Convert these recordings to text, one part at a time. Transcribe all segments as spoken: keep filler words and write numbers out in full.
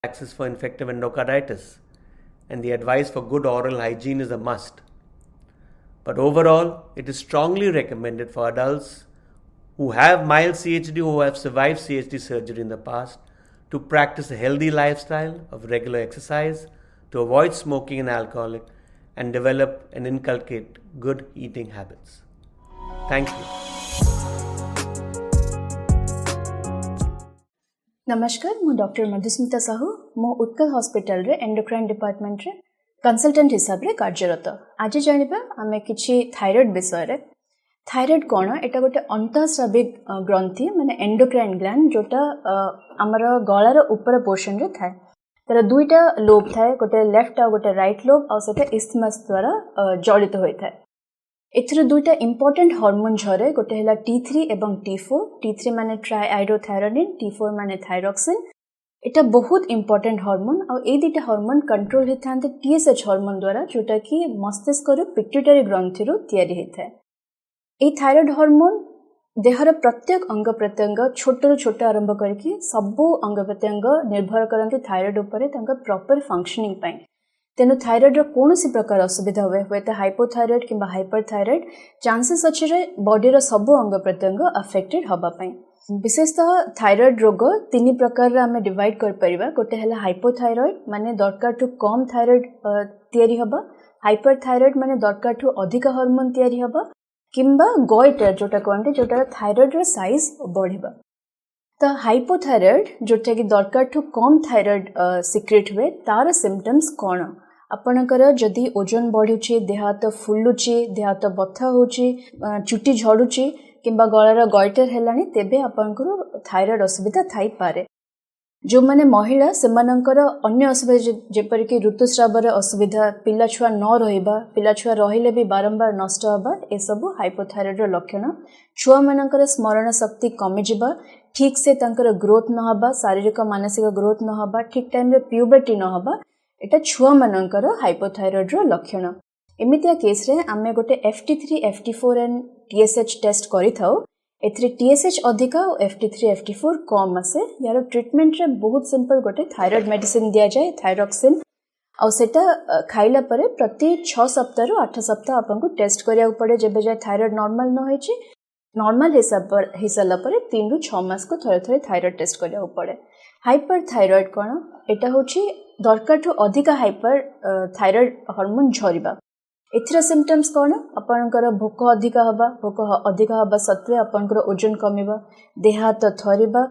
prophylaxis for infective endocarditis, and the advice for good oral hygiene is a must. But overall, it is strongly recommended for adults who have mild C H D, who have survived C H D surgery in the past, to practice a healthy lifestyle of regular exercise, to avoid smoking and alcohol, and develop and inculcate good eating habits. Thank you. नमस्कार, मु doctor Madhusmita Sahu मो Utkal hospital रे endocrine department रे consultant हिसाब रे कार्यरत। आज जानिबा आमे किछि थायराइड विषय रे। थायराइड कोन एटा गोटे अंतःस्राविक ग्रंथि माने एंडोक्राइन ग्लैंड जोटा हमर गळार ऊपर पोर्शन रे थाए। तर दुईटा लोब थाए, गोटे लेफ्ट आ गोटे राइट लोब आ सेटा इस्थमस द्वारा जड़ित होय थाए। एथिर दुईटा इंपोर्टेंट हार्मोन झरे, गोटे हैला टी थ्री एवं टी फोर। टी थ्री माने ट्राइआइडोथायरोनिन, टी फोर माने थायरॉक्सिन। एटा बहुत इंपोर्टेंट हार्मोन आ ए दुईटा हार्मोन कंट्रोल हेथांते टीएसएच हार्मोन द्वारा, जोटा कि मस्तिष्क रो पिट्यूटरी ग्रंथि रो तयारी हेथाय। ए थायराइड हार्मोन देहर प्रत्येक अंग प्रत्यंग छोट रु छोट आरंभ करके सबो अंग प्रत्यंग निर्भर करंती थायराइड उपरे तांका प्रॉपर फंक्शनिंग पई। तेनु थायराइड रो कोनोसी प्रकार असुविधा हुए हुए तो हाइपोथायराइड किंबा हाइपरथायराइड चांसेस अछि रे बॉडी रो सबो अंग प्रत्यंग अफेक्टेड होबा पई। विशेषतः थायराइड रोग तीन प्रकार रे हमें डिवाइड कर परिबा। गोटे हैला हाइपोथायराइड माने दरकार टू कम थायराइड तयारी होबा, हाइपरथायराइड माने दरकार टू अधिक हार्मोन तयारी होबा, किंबा गॉइटर जोटा कहते जोटा थायराइड रो साइज बढ़िबा। तो हाइपोथायराइड जोटा कि दरकार टू कम थायराइड सिक्रेट हुए, तार सिम्पटम्स कौन? आपणकर जदि ओजन बढ़ुची, देह हाथ फुलुची, देह हाथ बथा होची, चुटी झड़ुची किंबा गଳାର गॉइटर हेलानी, तेबे आपणकर थायराइड असुविधा थाई पारे। जो माने महिला सेमानकर अन्य असुविधा जेपर कि ऋतुस्रावर असुविधा, पिला छुआ न रहिबा, पिला छुआ रहिले भी बारंबार नष्ट होबा, ए सब हाइपोथायराइड रो लक्षण। छुआ मानकर स्मरण शक्ति कमी जिबा, ठीक से तांकर ग्रोथ न होबा, शारीरिक मानसिक ग्रोथ न होबा, ठीक टाइम रे प्यूबर्टी न होबा, एटा छुआ मानकर हाइपोथायराइड रो लक्षण। एमितिया केस रे आमे गोटे F T three, F T four and T S H test करि थाउ। एथरे टी एस एच अधिका और F T three, F T four कम आसे। यार ट्रीटमेंट रे बहुत सिंपल, गोटे थायराइड मेडिसिन दिया जाए, थायरॉक्सिन, और सेटा खाइला परे प्रति छह सप्ताह रु आठ सप्ताह आपनको टेस्ट करिया पड़े। जेबे जाय थायराइड नॉर्मल न होइची, नॉर्मल हिसाब पर हिसाला परे तीन रु छह मास को थरे थरे थायराइड टेस्ट करिया पड़े। हाइपरथायराइड कोन? एटा होची दरकार ठू अधिक हाइपर थायराइड हार्मोन झरिबा। एथिरा सिम्पटम्स कोन? आपनकर भोक अधिक हबा, भोक अधिक हबा सत्वे आपनकर ओजन कमिबा, देह हाथ थरिबा,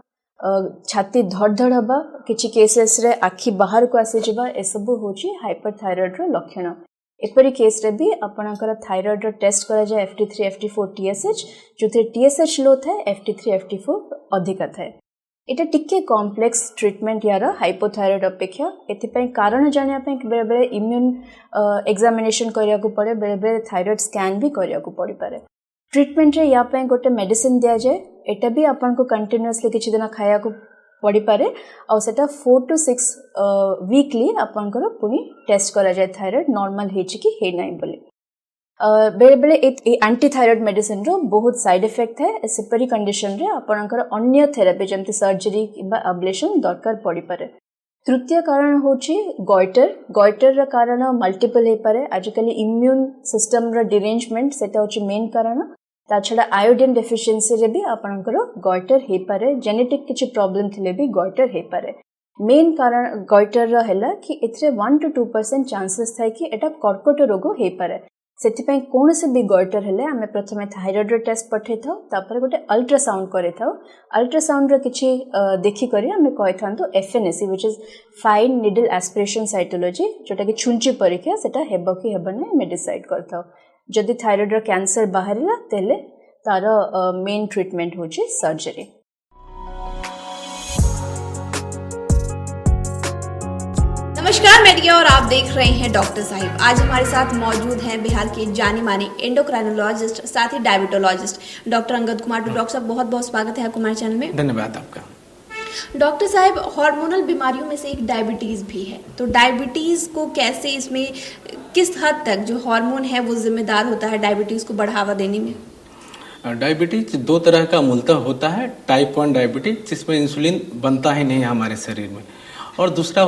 छाती धड़धड़ हबा, किछि केसेस रे आखि बाहर को आसी जिबा, ए सब होची हाइपरथायराइड रो लक्षण। एपरी केस रे भी आपनकर थायराइड रो टेस्ट करा जाय F T three, F T four, T S H. जोथे T S H लो थाए, F T three, F T four अधिक थाए। एटा टिके कॉम्प्लेक्स ट्रीटमेंट यार हाइपोथायराइड अपेक्षा। एथिपई कारण जानिया पई बेले बेले इम्यून एग्जामिनेशन करिया को पड़े, बेले बेले थायराइड स्कैन भी करिया को पड़ी पारे। ट्रीटमेंट रे या पई गोटे मेडिसिन दिया जाए, एटा भी आपन को कंटीन्यूअसली किछि दिन खाया को पड़ी पारे, और सेटा फोर टू सिक्स वीकली आपन को पुनी टेस्ट करा जाए थायराइड नॉर्मल हेछि कि हे नै बोली। बेले बेले एंटी थायराइड मेडिसिन रो बहुत साइड इफेक्ट है। सेपरी कंडीशन रे आपनकर अन्य थेरापी जेमति सर्जरी किबा अब्लेशन दरकार पड़ी पारे। तृतीय कारण होची गॉइटर। गॉइटर रा कारण मल्टीपल हे पारे। आजकल इम्यून सिस्टम रा डिरेंजमेंट सेटा होची मेन कारण। ता छडा आयोडीन डेफिशिएंसी रे भी आपनकर गॉइटर हे पारे। जेनेटिक किछि प्रॉब्लम थिले भी गॉइटर हे पारे। मेन कारण गॉइटर रा हैला कि एथरे one two two percent chances थाय कि एटा कर्कट रोग हे पारे। सेथिपई कोन से भी गॉइटर हेले आमे प्रथमे थायराइड रो टेस्ट पठे थाउ, तापर गोटे अल्ट्रासाउंड करे थाउ। अल्ट्रासाउंड रो किछि देखि करी आमे कहि थांतो F N A C, which is fine needle aspiration cytology, जोटा कि छुंची परीक्षा सेटा हेबो कि हेबो नै मे डिसाइड करथाउ। जदि थायराइड रो कैंसर बाहरिला तेले तार मेन ट्रीटमेंट होची सर्जरी। नमस्कार, मैं रिया और आप देख रहे हैं डॉक्टर साहिब। आज हमारे साथ मौजूद हैं बिहार के जानी माने एंडोक्राइनोलॉजिस्ट, साथ ही diabetologist doctor Angad Kumar. Doctor साहब बहुत बहुत स्वागत है आपको हमारे चैनल में। धन्यवाद आपका। डॉक्टर साहब, हार्मोनल बीमारियों में से एक डायबिटीज भी है, तो डायबिटीज को कैसे, इसमें किस हद तक जो हार्मोन है वो जिम्मेदार होता है डायबिटीज को बढ़ावा देने में? डायबिटीज दो तरह का मूलतः होता है। टाइप वन डायबिटीज जिसमें इंसुलिन बनता ही नहीं हमारे शरीर में, और दूसरा